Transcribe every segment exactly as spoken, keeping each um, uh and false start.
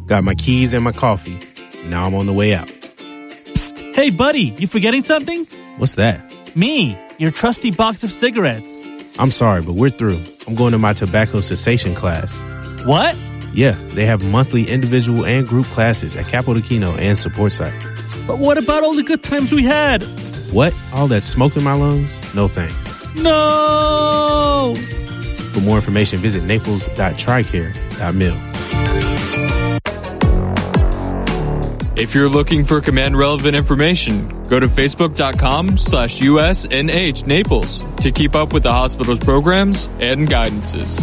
got my keys and my coffee. Now I'm on the way out. Psst. Hey, buddy, you forgetting something? What's that? Me, your trusty box of cigarettes. I'm sorry, but we're through. I'm going to my tobacco cessation class. What? Yeah, they have monthly individual and group classes at Capo di Kino and Support Site. But what about all the good times we had? What? All that smoke in my lungs? No thanks. No! For more information, visit naples dot tricare dot mil. If you're looking for command-relevant information, go to facebook.com slash USNH Naples to keep up with the hospital's programs and guidances.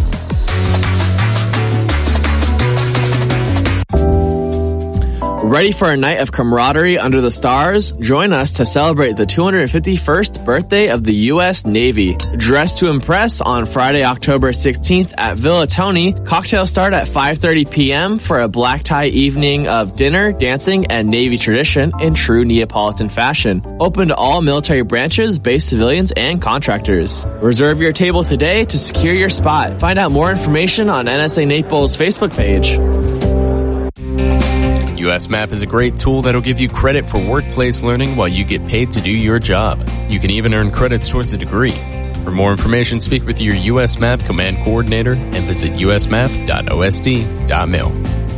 Ready for a night of camaraderie under the stars? Join us to celebrate the two hundred fifty-first birthday of the U S Navy. Dress to impress on Friday, October sixteenth at Villa Tony. Cocktails start at five thirty p.m. for a black tie evening of dinner, dancing, and Navy tradition in true Neapolitan fashion. Open to all military branches, base civilians, and contractors. Reserve your table today to secure your spot. Find out more information on N S A Naples' Facebook page. U S Map is a great tool that'll give you credit for workplace learning while you get paid to do your job. You can even earn credits towards a degree. For more information, speak with your U S Map command coordinator and visit u s map dot o s d dot mil.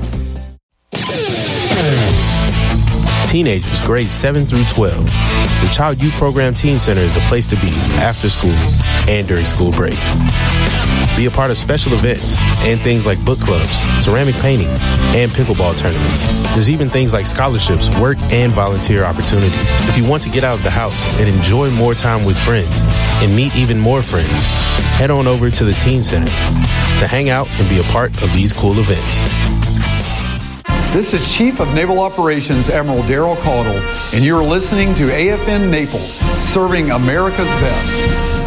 Teenagers grades seven through twelve. The Child Youth Program Teen Center is the place to be after school and during school break. Be a part of special events and things like book clubs, ceramic painting, and pickleball tournaments. There's even things like scholarships, work, and volunteer opportunities. If you want to get out of the house and enjoy more time with friends and meet even more friends, head on over to the Teen Center to hang out and be a part of these cool events. This is Chief of Naval Operations Admiral Daryl Caudle, and you're listening to A F N Naples, serving America's best.